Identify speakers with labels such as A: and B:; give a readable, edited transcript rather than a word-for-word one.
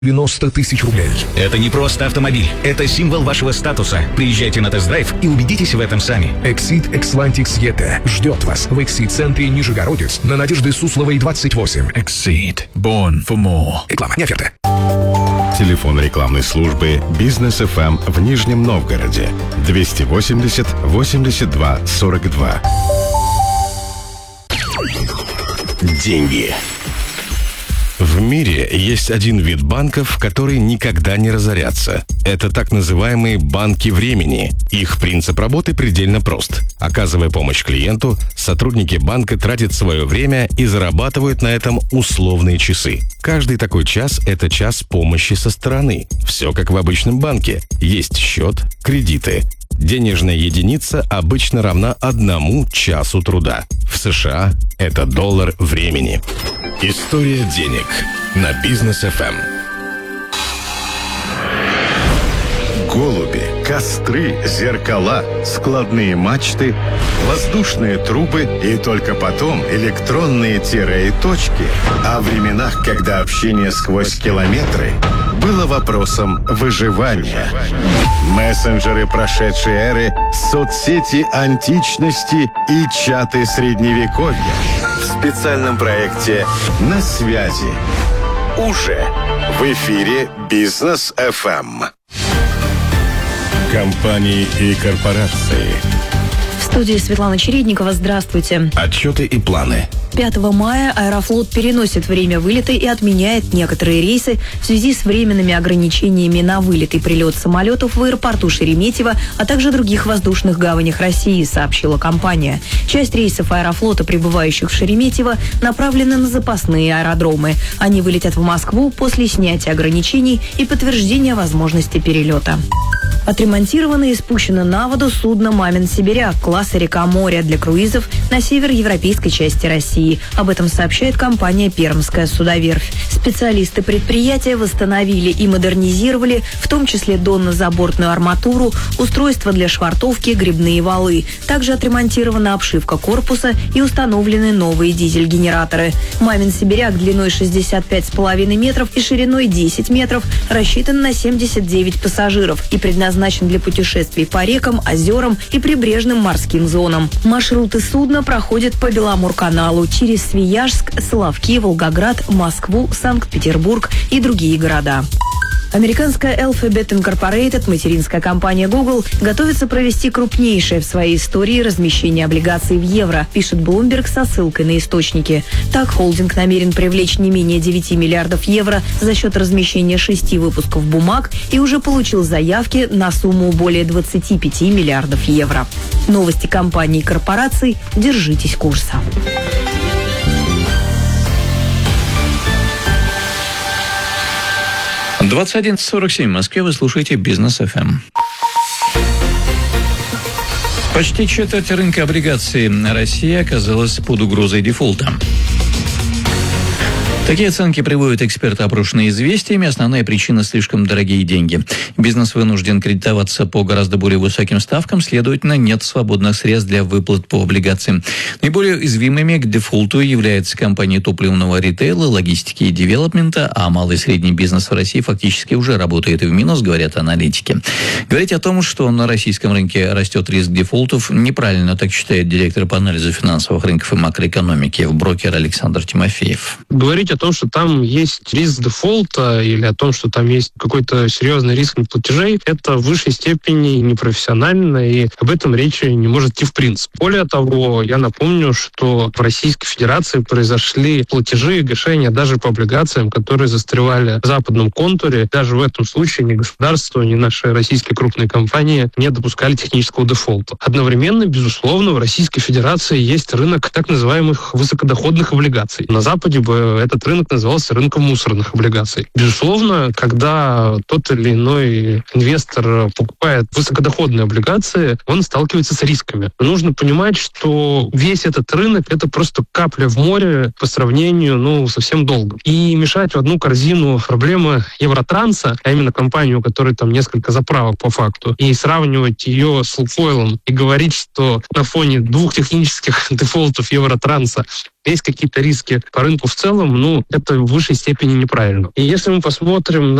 A: 90 тысяч рублей.
B: Это не просто автомобиль, это символ вашего статуса. Приезжайте на тест-драйв и убедитесь в этом сами.
A: Exit Xlantix ET ждет вас в Exit-центре Нижегородец на Надежды Сусловой, 28.
C: Exit. Born for more.
A: Реклама, не оферта.
D: Телефон рекламной службы «Бизнес ФМ» в Нижнем Новгороде. 280 82 42. Деньги. В мире есть один вид банков, который никогда не разорятся. Это так называемые банки времени. Их принцип работы предельно прост. Оказывая помощь клиенту, сотрудники банка тратят свое время и зарабатывают на этом условные часы. Каждый такой час – это час помощи со стороны. Все как в обычном банке. Есть счет, кредиты. Денежная единица обычно равна 1 часу труда. В США это $1 времени. История денег на Бизнес ФМ. Голуби, костры, зеркала, складные мачты, воздушные трубы и только потом электронные тире и точки. О временах, когда общение сквозь километры было вопросом выживания. Мессенджеры прошедшей эры, соцсети античности и чаты средневековья. В специальном проекте «На связи». Уже в эфире Бизнес ФМ. Компании и корпорации.
E: В студии Светлана Чередникова. Здравствуйте.
D: Отчеты и планы.
E: 5 мая Аэрофлот переносит время вылета и отменяет некоторые рейсы в связи с временными ограничениями на вылет и прилет самолетов в аэропорту Шереметьево, а также других воздушных гаванях России, сообщила компания. Часть рейсов Аэрофлота, прибывающих в Шереметьево, направлены на запасные аэродромы. Они вылетят в Москву после снятия ограничений и подтверждения возможности перелета. Отремонтировано и спущено на воду судно «Мамин Сибиряк» класса «Река-море» для круизов на североевропейской части России. Об этом сообщает компания «Пермская судоверфь». Специалисты предприятия восстановили и модернизировали, в том числе донно-забортную арматуру, устройства для швартовки, гребные валы. Также отремонтирована обшивка корпуса и установлены новые дизель-генераторы. «Мамин Сибиряк» длиной 65,5 метров и шириной 10 метров рассчитан на 79 пассажиров и предназначен для путешествий по рекам, озерам и прибрежным морским зонам. Маршруты судна проходят по Беломорканалу через Свияжск, Соловки, Волгоград, Москву, Санкт-Петербург и другие города. Американская Alphabet Incorporated, материнская компания Google, готовится провести крупнейшее в своей истории размещение облигаций в евро, пишет Bloomberg со ссылкой на источники. Так, холдинг намерен привлечь не менее 9 миллиардов евро за счет размещения 6 выпусков бумаг и уже получил заявки на сумму более 25 миллиардов евро. Новости компаний и корпораций. Держитесь курса.
F: 21:47 в Москве. Вы слушаете Бизнес ФМ. Почти четверть рынка облигаций России оказалась под угрозой дефолта. Такие оценки приводят эксперты, опрошенные «Известиями». Основная причина – слишком дорогие деньги. Бизнес вынужден кредитоваться по гораздо более высоким ставкам, следовательно, нет свободных средств для выплат по облигациям. Наиболее уязвимыми к дефолту являются компании топливного ритейла, логистики и девелопмента, а малый и средний бизнес в России фактически уже работает и в минус, говорят аналитики. Говорить о том, что на российском рынке растет риск дефолтов, неправильно, так считает директор по анализу финансовых рынков и макроэкономики брокер Александр Тимофеев.
G: Говорить о том, что там есть риск дефолта или о том, что там есть какой-то серьезный риск неплатежей, это в высшей степени непрофессионально, и об этом речи не может идти в принципе. Более того, я напомню, что в Российской Федерации произошли платежи и гашения даже по облигациям, которые застревали в западном контуре. Даже в этом случае ни государство, ни наши российские крупные компании не допускали технического дефолта. Одновременно, безусловно, в Российской Федерации есть рынок так называемых высокодоходных облигаций. На Западе бы этот рынок назывался рынком мусорных облигаций. Безусловно, когда тот или иной инвестор покупает высокодоходные облигации, он сталкивается с рисками. Но нужно понимать, что весь этот рынок — это просто капля в море по сравнению, совсем долго. И мешать в одну корзину проблемы Евротранса, а именно компанию, у которой там несколько заправок по факту, и сравнивать ее с Лукойлом и говорить, что на фоне двух технических дефолтов Евротранса есть какие-то риски по рынку в целом, это в высшей степени неправильно. И если мы посмотрим